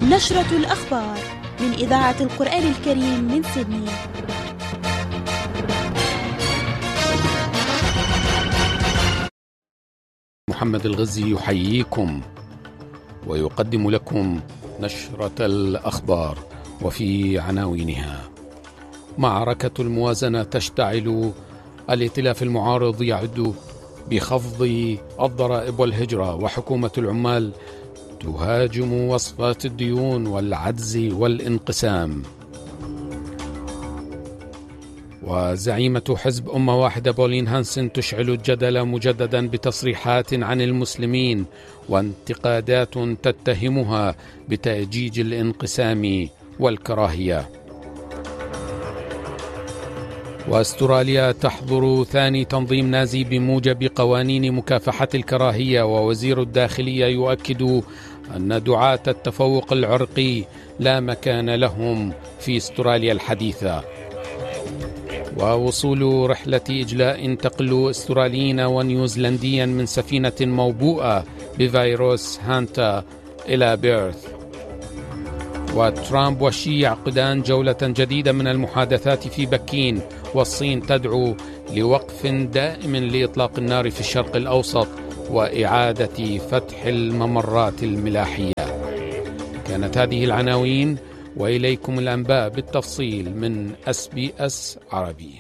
نشرة الأخبار من إذاعة القرآن الكريم من سيدني. محمد الغزي يحييكم ويقدم لكم نشرة الأخبار، وفي عناوينها: معركة الموازنة تشتعل، الائتلاف المعارض يعد بخفض الضرائب والهجرة، وحكومة العمال تهاجم وصفات الديون والعجز والانقسام. وزعيمة حزب أمة واحدة بولين هانسن تشعل الجدل مجددا بتصريحات عن المسلمين وانتقادات تتهمها بتأجيج الانقسام والكراهية. واستراليا تحظر ثاني تنظيم نازي بموجب قوانين مكافحة الكراهية، ووزير الداخلية يؤكد أن دعاة التفوق العرقي لا مكان لهم في استراليا الحديثة. ووصول رحلة إجلاء تقل استراليين ونيوزيلنديا من سفينة موبوءة بفيروس هانتا إلى بيرث. وترامب وشي يعقدان جولة جديدة من المحادثات في بكين، والصين تدعو لوقف دائم لإطلاق النار في الشرق الأوسط وإعادة فتح الممرات الملاحية. كانت هذه العناوين، وإليكم الأنباء بالتفصيل من SBS عربي.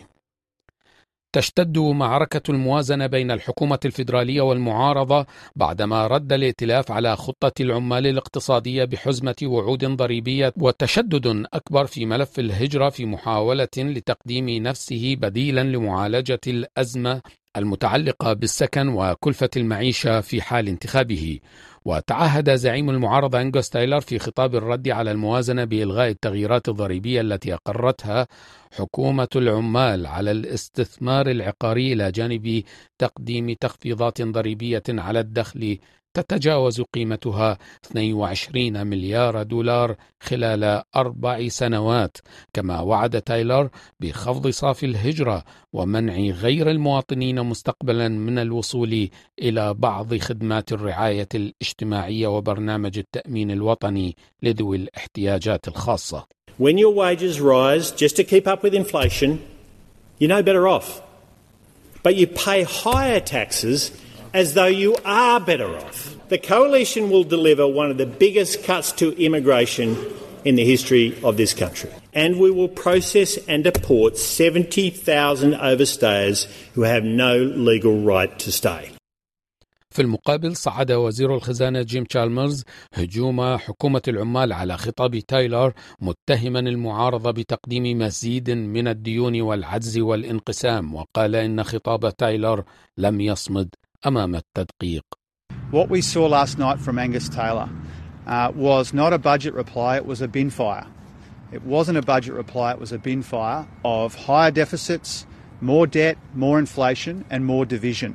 تشتد معركة الموازنة بين الحكومة الفيدرالية والمعارضة بعدما رد الائتلاف على خطة العمال الاقتصادية بحزمة وعود ضريبية وتشدد أكبر في ملف الهجرة، في محاولة لتقديم نفسه بديلا لمعالجة الأزمة المتعلقة بالسكن وكلفة المعيشة في حال انتخابه. وتعهد زعيم المعارضة أنغوس تايلر في خطاب الرد على الموازنة بإلغاء التغييرات الضريبية التي أقرتها حكومة العمال على الاستثمار العقاري، إلى جانب تقديم تخفيضات ضريبية على الدخل تتجاوز قيمتها 22 مليار دولار خلال 4 سنوات. كما وعد تايلر بخفض صافي الهجرة ومنع غير المواطنين مستقبلا من الوصول إلى بعض خدمات الرعاية الاجتماعية وبرنامج التأمين الوطني لذوي الاحتياجات الخاصة. When your wages rise just to keep up with inflation, you're no better off. But you pay higher taxes as though you are better off. The Coalition will deliver one of the biggest cuts to immigration in the history of this country. And we will process and deport 70,000 overstayers who have no legal right to stay. في المقابل، صعد وزير الخزانة جيم تشالمرز هجوم حكومة العمال على خطاب تايلر، متهما المعارضة بتقديم مزيد من الديون والعجز والانقسام، وقال إن خطاب تايلر لم يصمد أمام التدقيق. What we saw last night from Angus Taylor was not a budget reply, it was a bin fire. It wasn't a budget reply, it was a bin fire of higher deficits, more debt, more inflation and more division.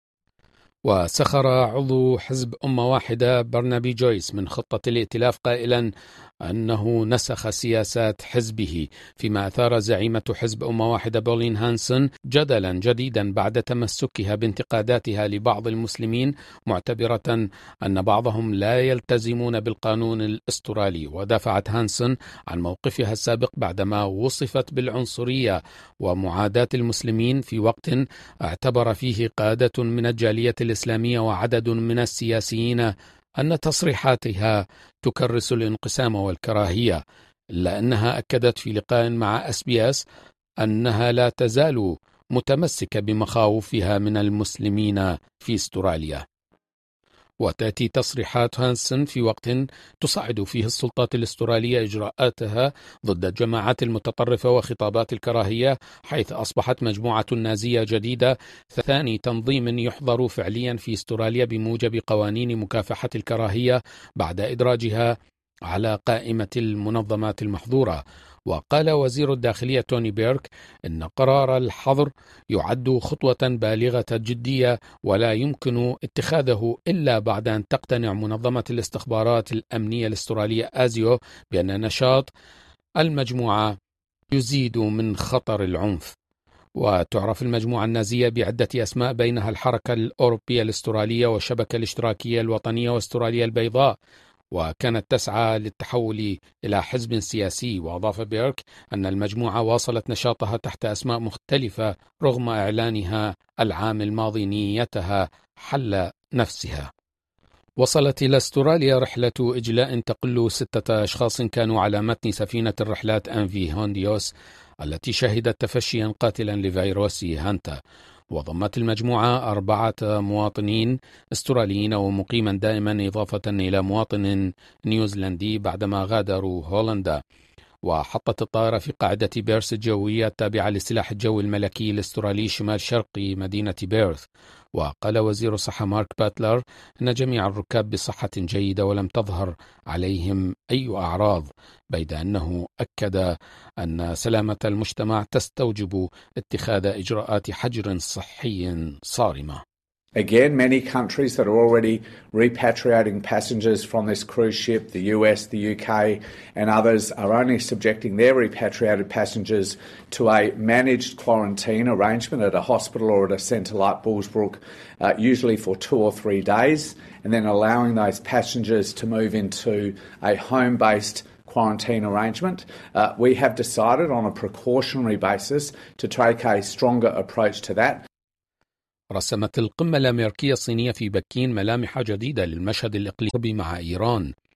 وسخر عضو حزب أمة واحدة برنابي جويس من خطة الائتلاف، قائلا أنه نسخ سياسات حزبه، فيما أثار زعيمة حزب أمة واحدة بولين هانسن جدلا جديدا بعد تمسكها بانتقاداتها لبعض المسلمين، معتبرة أن بعضهم لا يلتزمون بالقانون الأسترالي. ودافعت هانسن عن موقفها السابق بعدما وصفت بالعنصرية ومعاداة المسلمين في وقت اعتبر فيه قادة من الجالية الإسلامية وعدد من السياسيين أن تصريحاتها تكرس الانقسام والكراهية، إلا أنها أكدت في لقاء مع SBS أنها لا تزال متمسكة بمخاوفها من المسلمين في استراليا. وتأتي تصريحات هانسن في وقت تصعد فيه السلطات الأسترالية إجراءاتها ضد الجماعات المتطرفة وخطابات الكراهية، حيث أصبحت مجموعة نازية جديدة ثاني تنظيم يحظر فعليا في استراليا بموجب قوانين مكافحة الكراهية بعد إدراجها على قائمة المنظمات المحظورة. وقال وزير الداخلية توني بيرك إن قرار الحظر يعد خطوة بالغة الجدية ولا يمكن اتخاذه إلا بعد أن تقتنع منظمة الاستخبارات الأمنية الأسترالية آزيو بأن نشاط المجموعة يزيد من خطر العنف. وتعرف المجموعة النازية بعدة أسماء، بينها الحركة الأوروبية الأسترالية والشبكة الاشتراكية الوطنية واستراليا البيضاء. وكانت تسعى للتحول إلى حزب سياسي. وأضاف بيرك أن المجموعة واصلت نشاطها تحت أسماء مختلفة رغم إعلانها العام الماضي نيتها حل نفسها. وصلت إلى أستراليا رحلة إجلاء تقل 6 أشخاص كانوا على متن سفينة الرحلات أنفي هونديوس التي شهدت تفشيا قاتلا لفيروس هانتا. وضمت المجموعة 4 مواطنين استراليين ومقيما دائما إضافة إلى مواطن نيوزيلندي بعدما غادروا هولندا. وحطت الطائرة في قاعدة بيرث الجوية التابعة لسلاح الجو الملكي الاسترالي شمال شرقي مدينة بيرث. وقال وزير الصحة مارك باتلر أن جميع الركاب بصحة جيدة ولم تظهر عليهم أي أعراض، بيد أنه أكد أن سلامة المجتمع تستوجب اتخاذ إجراءات حجر صحي صارمة. Again, many countries that are already repatriating passengers from this cruise ship, the US, the UK and others, are only subjecting their repatriated passengers to a managed quarantine arrangement at a hospital or at a centre like Bullsbrook, usually for 2 or 3 days, and then allowing those passengers to move into a home-based quarantine arrangement. We have decided on a precautionary basis to take a stronger approach to that. رسمت القمة الأمريكية الصينية في بكين ملامح جديدة للمشهد الإقليمي مع إيران.